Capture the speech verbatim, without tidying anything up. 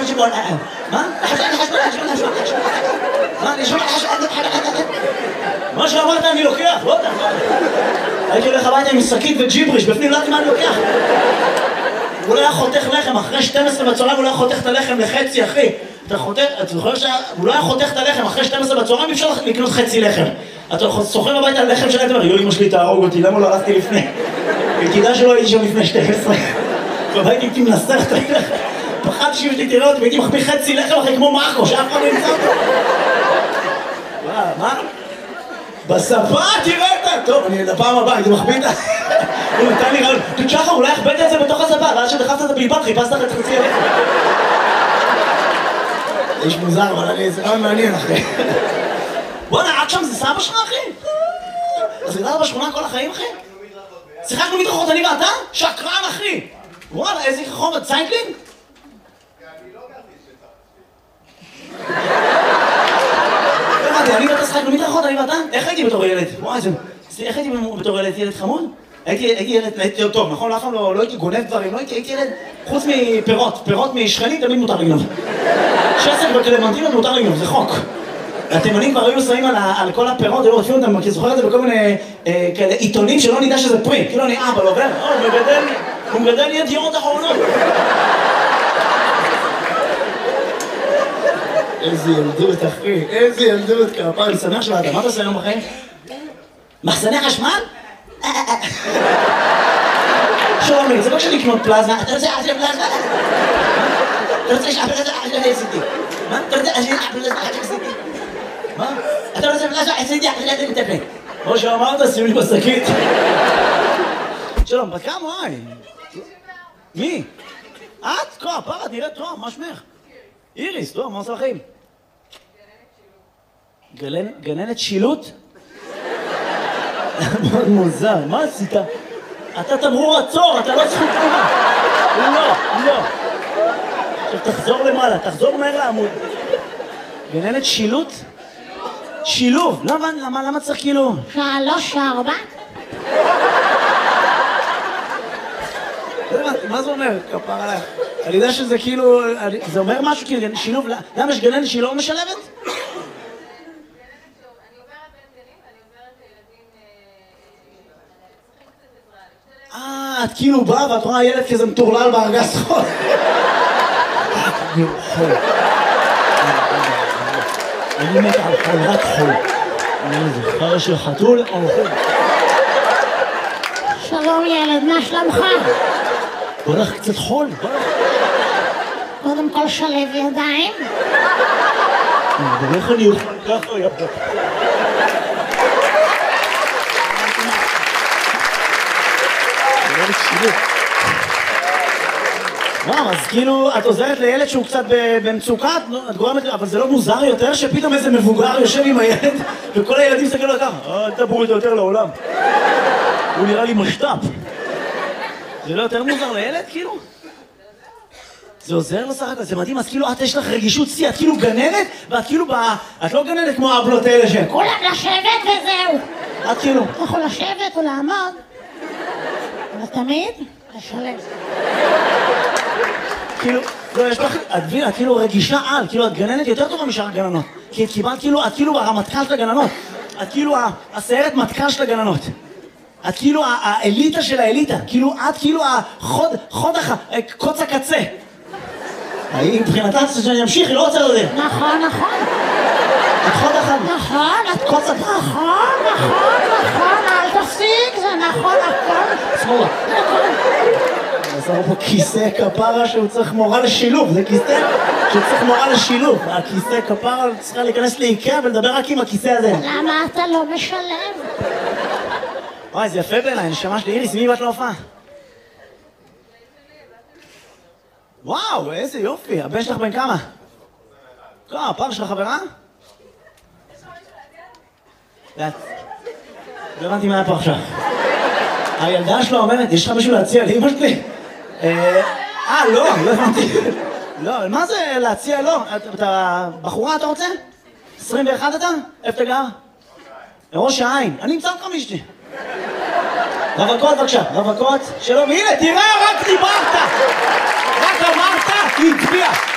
שבועיים. מה? מה? אני שומע מה שאמרת אני לוקח, לא יודע. הייתי הולך הביתה עם שקית וג'יבריש, בפנים לא יודעת מה אני לוקח. הוא לא היה חותך לחם, אחרי שתים עשרה בצהריים הוא לא היה חותך את הלחם לחצי, אחי. אתה חותך, אתה זוכר שהוא לא היה חותך את הלחם, אחרי שתים עשרה בצהריים אפשר לקנות חצי לחם. אתה סוחר הביתה על לחם שלהם, אתה אומר, יו, אמא שלי תהרוג אותי, למה לא הלכתי לפני? תדע שלא הייתי שם לפני שתים עשרה. והייתי הייתי מנסח את הלחם. פחדתי שאמא שלי תראה אותי, והייתי מחביא חצי לחם אחרי כמו מרקו, שאף אחד לא ימצא אותו. מה? בספה, תראה את זה! טוב, אני לפעם הבאה, הייתי מחביא את זה. הוא נתן לי רעיון. תשחר, אולי הכבדת את זה בתוך הספה, ואז שדחפת את הבלבל, חיפשת לך את חצי הלחם. זה איש מוזר, אבל אני, זה לא מעניין, אחי. בוא'נה, עד שם זה סבא שלך, אחי? אז גדלת בשכונה כל החיים, אחי? שיחקנו מדרכות, אני ואתה? שקרן, אחי! וואלה, איזה חומר, ציינקלינג? אני לא גרתי שטח. אני ואתה שחקנו מדרכות, אני ואתה? איך הייתי בתור ילד? וואי, זה... איך הייתי בתור ילד? ילד חמוד? הייתי ילד... הייתי טוב, נכון? אף פעם לא הייתי גונב דברים, לא הייתי ילד... חוץ מפירות, פירות משכנים תמיד מותר לגנוב. שסק בקלמנטינות מותר לגנוב, זה חוק. התימנים כבר היו שמים על כל הפירות, היו רודפים אותם, כי זוכר את זה בכל מיני כאלה עיתונים שלא נדע שזה פרי. כאילו אני אבא לא עובר, הוא מגדל ידיעות אחרונות. איזה ילדות, אחי, איזה ילדות, כפר, אני שמח שבאת, מה אתה עושה היום בחיים? מחסני חשמל? שלומי, זה לא כשאני לקנות פלזמה, אתה רוצה עשיר פלזמה? אתה רוצה שעבר את זה עשיתי? מה? אתה רוצה עשיר פלזמה עשיתי? מה? אתה רוצה פלזמה עשיתי? עשיתי מטפל. כמו שאמרת, שים לי בשקית. שלום, בת כמה וואי? מי? את? כה, פרה, נראית טוב, מה שמך? איריס, טוב, מה עושה לכם? גננת שילוט? מאוד מוזר, מה עשית? אתה תמרור עצור, אתה לא זכות תנועה. לא, לא. עכשיו תחזור למעלה, תחזור מהר לעמוד. גננת שילוט? שילוב. למה, למה צריך כאילו? שלוש, ארבע. מה זה אומר? כפר עליך. אני יודע שזה כאילו, זה אומר משהו כאילו, שילוב, למה יש גננת שהיא לא משלבת? אה, את כאילו באה ואת רואה ילד כזה מטורלל בארגז חול. חול. אני מת על חול, רק חול. אני זוכר של חתול או חול. שלום ילד, מה שלומך? בוא נלך קצת חול, בוא נלך. קודם כל שלב ידיים. ואיך אני אוכל ככה יפה. מה, אז כאילו את עוזרת לילד שהוא קצת במצוקה, את גורמת, אבל זה לא מוזר יותר שפתאום איזה מבוגר יושב עם הילד וכל הילדים מסתכלים לו ככה, אל תבואו איתו יותר לעולם. הוא נראה לי משת"פ. זה לא יותר מוזר לילד כאילו? זה עוזר לו סך הכל, זה מדהים, אז כאילו את יש לך רגישות שיא, את כאילו גננת ואת כאילו ב... את לא גננת כמו האבלות האלה שהם. כולם לשבת וזהו. את כאילו... אתה יכול לשבת או לעמוד, אבל תמיד לשלב. כאילו, לא, יש לך, את מבינה, את כאילו רגישה על, כאילו את גננת יותר טובה משאר הגננות. כי את קיבלת כאילו, את כאילו הרמטכ"ל של הגננות. את כאילו הסיירת מטכ"ל של הגננות. את כאילו האליטה של האליטה. כאילו, את כאילו החוד, חוד הח... קוץ הקצה. היא מבחינתה שאני אמשיך, היא לא רוצה לדעת. נכון, נכון. את חוד אחד. נכון, את קוץ הקצה. נכון, נכון, נכון, אל תפסיק, זה נכון, הכל. שמאלה. עזר פה כיסא כפרה שהוא צריך מורה לשילוב, זה כיסא שצריך מורה לשילוב. הכיסא כפרה צריכה להיכנס לאיקאה ולדבר רק עם הכיסא הזה. למה אתה לא משלם? וואי, זה יפה בעיניי, נשמה שלי. איריס, מי באת להופעה? וואו, איזה יופי. הבן שלך בן כמה? כמה, הפעם שלך חברה? לא הבנתי מה היה פה עכשיו. הילדה שלו אומרת, יש לך משהו להציע לאמא שלי? אה, לא, לא הבנתי. לא, מה זה להציע? לא. אתה בחורה, אתה רוצה? עשרים ואחת אתה? איפה אתה גר? לראש העין. אני אמצא אותך מאשתי. רווקות בבקשה, רווקות. שלום, הנה, תראה, רק דיברת! רק אמרת, היא הצביעה.